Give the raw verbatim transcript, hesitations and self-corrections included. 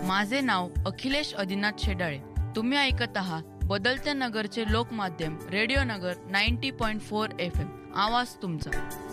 माझे नाव अखिलेश आदिनाथ शेडाळे. तुम्ही ऐकत आहात बदलत्या नगरचे लोकमाध्यम रेडिओ नगर ninety point four F M. आवाज तुमचा.